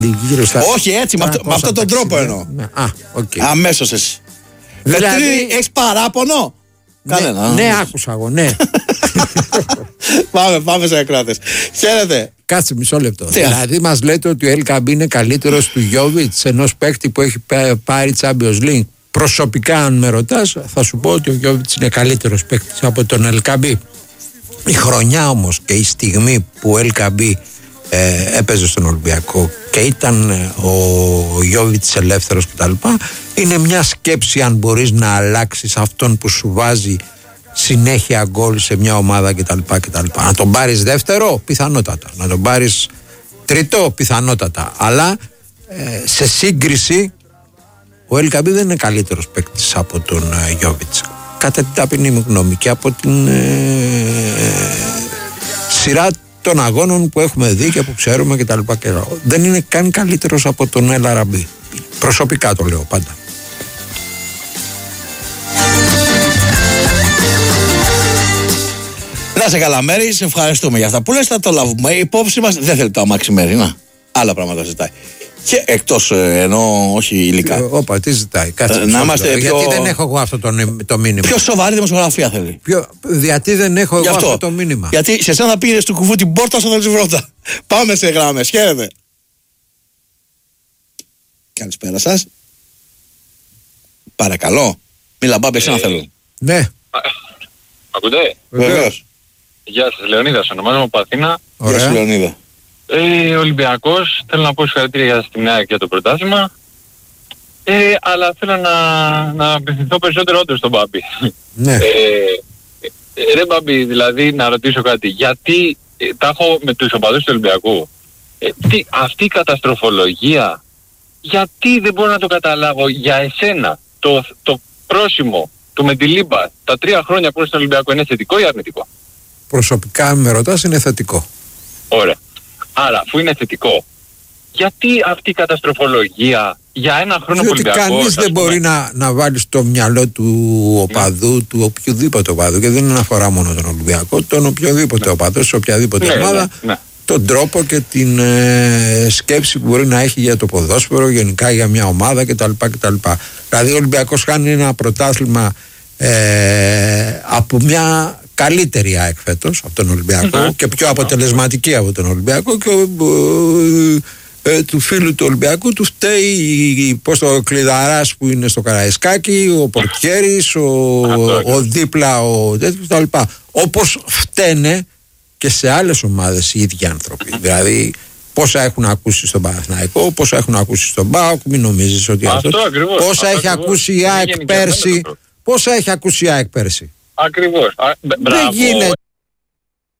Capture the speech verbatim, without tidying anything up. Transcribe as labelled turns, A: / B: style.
A: Στα... Όχι έτσι, με, αυτό, με αυτόν τον τρόπο εννοώ.
B: Okay.
A: Αμέσως εσύ.
B: Δηλαδή...
A: Πετρίδη, έχεις παράπονο?
B: Ναι, Κανένα. Ναι, άκουσα εγώ, ναι.
A: Πάμε, πάμε σε ακράτες. Χαίρετε.
B: Κάτσε μισό λεπτό. Τι δηλαδή μας λέτε ότι ο Ελκαμπή είναι καλύτερος του Γιόβιτς, ενός παίκτη που έχει πάρει Champions League. Προσωπικά, αν με ρωτάς, θα σου πω ότι ο Γιόβιτς είναι καλύτερος παίκτης από τον Ελκαμπή. Η χρονιά όμως και η στιγμή που ο Ελκαμπή ε, έπαιζε στον Ολυμπιακό και ήταν ε, ο Γιόβιτς ελεύθερος κτλ. Είναι μια σκέψη αν μπορείς να αλλάξεις αυτόν που σου βάζει συνέχεια γκολ σε μια ομάδα κτλ. κτλ. Να τον πάρεις δεύτερο, πιθανότατα. Να τον πάρεις τρίτο, πιθανότατα. Αλλά ε, σε σύγκριση ο Ελκαμπή δεν είναι καλύτερος παίκτης από τον ε, Γιόβιτς. Κατά την ταπεινή μου γνώμη και από την ε, σειρά των αγώνων που έχουμε δει και που ξέρουμε κτλ. Δεν είναι καν καλύτερος από τον Ελαραμπή. Προσωπικά το λέω πάντα.
A: Να σε καλά, Μέρη, σε ευχαριστούμε για αυτά που λες, θα το λάβουμε υπόψη μας. Δεν θέλει το αμάξι Μέρη, να. Άλλα πράγματα ζητάει. Και εκτός ενώ όχι υλικά.
B: Όπα, τι ζητάει, κάτσε.
A: Ε, να είμαστε πιο...
B: Γιατί δεν έχω εγώ αυτό το, το μήνυμα.
A: Πιο σοβαρή δημοσιογραφία θέλει.
B: Πιο... Γιατί δεν έχω εγώ αυτό. αυτό το μήνυμα.
A: Γιατί σε εσένα πήγε του κουφού την πόρτα στο Δελσιβρότα. Πάμε σε γράμμες, χαίρετε. Καλησπέρα σας. Παρακαλώ. Μίλα μπάμπη, εσένα θέλω.
B: Ναι.
C: Ακούτε?
A: Βεβαίως.
C: Γεια σας, Λεωνίδας, ονομάζομαι από Αθήνα.
A: Γεια σου, Λεωνίδα.
C: Ε, Ολυμπιακός, θέλω να πω συγχαρητήρια στην ΑΕΚ για το πρωτάθλημα. Ε, αλλά θέλω να, να απευθυνθώ περισσότερο όντως στον Μπάμπη.
B: Ναι.
C: Ε, ε, ρε Μπάμπη, δηλαδή να ρωτήσω κάτι. Γιατί ε, τα έχω με τους οπαδούς του Ολυμπιακού. Ε, τι, αυτή η καταστροφολογία, γιατί δεν μπορώ να το καταλάβω για εσένα. Το, το πρόσημο του Μεντιλίμπα τα τρία χρόνια που είναι στον Ολυμπιακό είναι θετικό ή αρνητικό?
B: Προσωπικά, αν με ρωτάς, είναι θετικό.
C: Ωραία. Άρα, αφού είναι θετικό, γιατί αυτή η καταστροφολογία για ένα χρόνο που Ολυμπιακός...
B: Διότι κανείς δεν μπορεί να, να βάλει στο μυαλό του οπαδού, ναι. του οποιοδήποτε οπαδού, και δεν αφορά μόνο τον Ολυμπιακό, τον οποιοδήποτε ναι. οπαδό, σε οποιαδήποτε ναι, ομάδα, ναι, ναι. τον τρόπο και την ε, σκέψη που μπορεί να έχει για το ποδόσφαιρο, γενικά για μια ομάδα κτλ. κτλ. Δηλαδή ο Ολυμπιακός κάνει ένα πρωτάθλημα ε, από μια καλύτερη ΑΕΚ φέτος από τον Ολυμπιακό mm-hmm. και πιο αποτελεσματική από τον Ολυμπιακό, και ο, ε, ε, του φίλου του Ολυμπιακού του φταίει πώς το Κλειδαράς που είναι στο Καραϊσκάκι, ο Πορτιέρης, ο, ο δίπλα ο τέτοιος κτλ. Όπως φταίνε και σε άλλες ομάδες οι ίδιοι άνθρωποι. Δηλαδή πόσα έχουν ακούσει στον Παναθηναϊκό, πόσα έχουν ακούσει στον ΠΑΟΚ, μην νομίζεις ότι αυτό,
C: αυτό ακριβώς,
B: πόσα
C: αυτό
B: έχει
C: ακριβώς.
B: ακούσει η ΑΕΚ πέρσι, πόσα έχει ακούσει η ΑΕΚ πέρσι.
C: Ακριβώς. Α, μπ-
B: δεν γίνεται